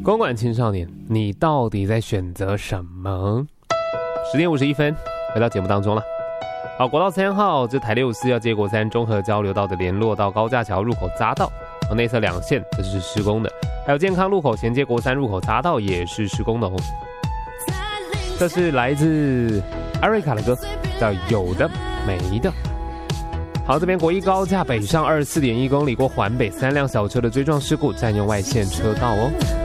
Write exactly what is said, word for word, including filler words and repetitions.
公馆青少年，你到底在选择什么？十点五十一分，回到节目当中了。好，国道三号这台六四要接国三中和交流道的联络道高架桥入口匝道，内侧两线这是施工的，还有健康路口衔接国三入口匝道也是施工的哦。这是来自艾瑞卡的歌，叫《有的没的》。好，这边国一高架北上二十四点一公里，过环北三辆小车的追撞事故，占用外线车道哦。